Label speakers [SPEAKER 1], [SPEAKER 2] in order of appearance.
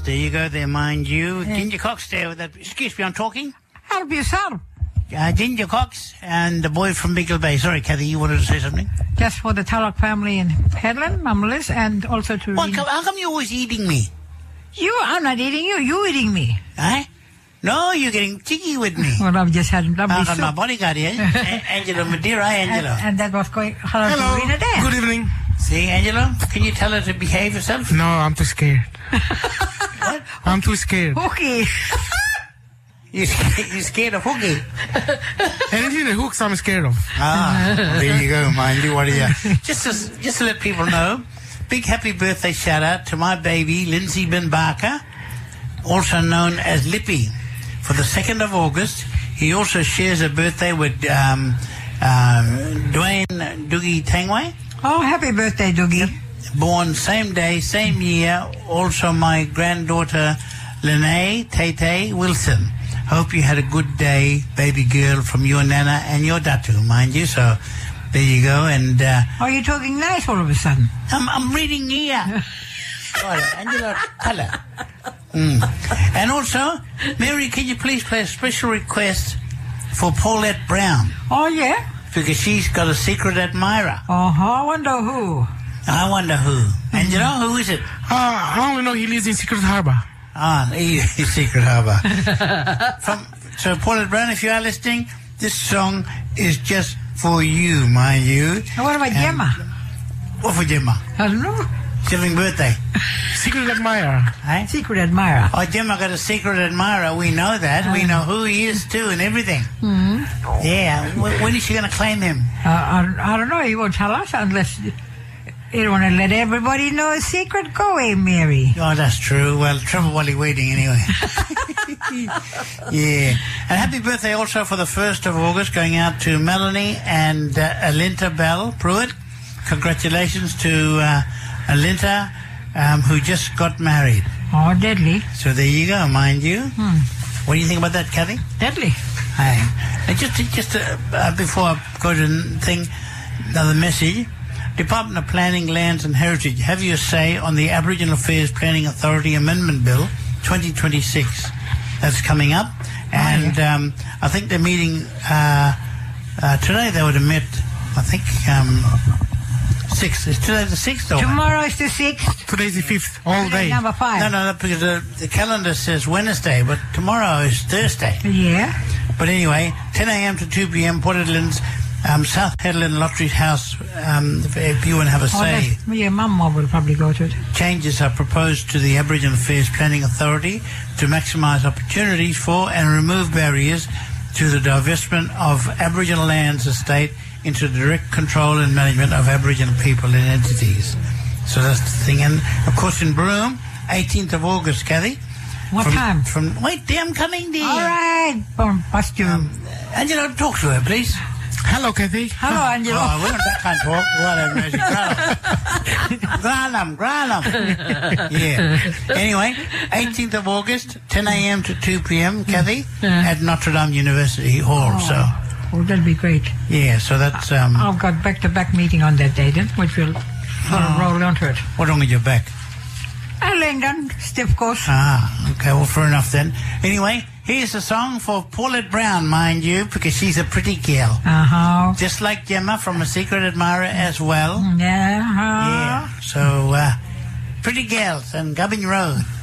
[SPEAKER 1] There you go there, mind you. Ginger Cox there with that. Excuse me, I'm talking.
[SPEAKER 2] Help yourself.
[SPEAKER 1] Ginger Cox and the boy from Beagle Bay. Sorry, Kathy, you wanted to say something?
[SPEAKER 2] Just for the Tallock family in Headland, Mum Liz, and also to...
[SPEAKER 1] Well, how come you're always eating me?
[SPEAKER 2] I'm not eating you. You're eating me.
[SPEAKER 1] Eh? No, you're getting cheeky with me.
[SPEAKER 2] Well, I've just had lovely
[SPEAKER 1] I've got
[SPEAKER 2] soup.
[SPEAKER 1] my bodyguard here, Angelo Madeira. Hi, Angelo.
[SPEAKER 2] And that was going... Hello, Rena there.
[SPEAKER 3] Good evening.
[SPEAKER 1] See, Angelo, can you tell her to behave herself?
[SPEAKER 3] No, I'm too scared.
[SPEAKER 1] What?
[SPEAKER 3] I'm too scared.
[SPEAKER 2] Okay.
[SPEAKER 1] You're scared of hooky?
[SPEAKER 3] Anything that hooks, I'm scared of.
[SPEAKER 1] There you go, mind you. What are you? Just to let people know, big happy birthday shout out to my baby, Lindsay Ben Barker, also known as Lippy, for the 2nd of August. He also shares a birthday with Dwayne Doogie Tangway.
[SPEAKER 2] Oh, happy birthday, Doogie.
[SPEAKER 1] Born same day, same year. Also my granddaughter, Lene Tay Wilson. Hope you had a good day, baby girl, from your nana and your datu, mind you. So there you go. And
[SPEAKER 2] You're talking nice all of a sudden.
[SPEAKER 1] I'm reading here. Right, Angela, tell her. And also, Mary, can you please play a special request for Paulette Brown?
[SPEAKER 2] Oh, yeah?
[SPEAKER 1] Because she's got a secret admirer.
[SPEAKER 2] I wonder who.
[SPEAKER 1] I wonder who. And you know, who is it?
[SPEAKER 3] I only know he lives in Secret Harbor.
[SPEAKER 1] He's Secret Harbor. So, Paulette Brown, if you are listening, this song is just for you, mind you.
[SPEAKER 2] And what about Gemma?
[SPEAKER 1] What for Gemma?
[SPEAKER 2] I don't know.
[SPEAKER 1] She's having birthday.
[SPEAKER 3] Secret admirer.
[SPEAKER 1] Eh?
[SPEAKER 2] Secret admirer.
[SPEAKER 1] Oh, Gemma got a secret admirer. We know that. We know who he is too and everything.
[SPEAKER 2] Mm-hmm.
[SPEAKER 1] Yeah. When is she going to claim him?
[SPEAKER 2] I don't know. He won't tell us unless you don't want to let everybody know a secret. Go away, Mary.
[SPEAKER 1] Oh, that's true. Well, trouble while you're waiting anyway. Yeah. And happy birthday also for the 1st of August going out to Melanie and Alinta Bell Pruitt. Congratulations to Alinta, who just got married.
[SPEAKER 2] Oh, deadly.
[SPEAKER 1] So there you go, mind you. What do you think about that, Kathy?
[SPEAKER 2] Deadly.
[SPEAKER 1] Hi. And just before I go to another message, Department of Planning, Lands and Heritage, have your say on the Aboriginal Affairs Planning Authority Amendment Bill 2026. That's coming up. And I think they're meeting today. They would have met, I think, 6th. Is today the 6th? Or
[SPEAKER 2] Tomorrow is the 6th.
[SPEAKER 3] Today's the 5th, all day.
[SPEAKER 2] Number 5.
[SPEAKER 1] No, because the calendar says Wednesday, but tomorrow is Thursday.
[SPEAKER 2] Yeah.
[SPEAKER 1] But anyway, 10 a.m. to 2 p.m. Port Hedland's South Hedland Lottery House, if you want to have a say.
[SPEAKER 2] Your mum will probably go to it.
[SPEAKER 1] Changes are proposed to the Aboriginal Affairs Planning Authority to maximise opportunities for and remove barriers to the divestment of Aboriginal lands estate into the direct control and management of Aboriginal people and entities. So that's the thing. And, of course, in Broome, 18th of August, Kathy.
[SPEAKER 2] What time?
[SPEAKER 1] Wait, dear, I'm coming, dear.
[SPEAKER 2] All right. Bust you.
[SPEAKER 1] Angelo, talk to her, please.
[SPEAKER 3] Hello, Kathy.
[SPEAKER 2] Hello, Angelo.
[SPEAKER 1] Oh, we want that kind of talk. Granum. Yeah. Anyway, 18th of August, 10 a.m. to 2 p.m., Kathy, at Notre Dame University Hall. So.
[SPEAKER 2] Oh, that'll be great.
[SPEAKER 1] Yeah, so that's...
[SPEAKER 2] I've got back-to-back meeting on that day then, which will roll onto it.
[SPEAKER 1] What's wrong with your back?
[SPEAKER 2] I'm laying down, stiff course.
[SPEAKER 1] Okay, well, fair enough then. Anyway, here's a song for Paulette Brown, mind you, because she's a pretty girl.
[SPEAKER 2] Uh-huh.
[SPEAKER 1] Just like Gemma from A Secret Admirer as well.
[SPEAKER 2] Yeah.
[SPEAKER 1] Yeah, so, pretty girls and Gubbin Road.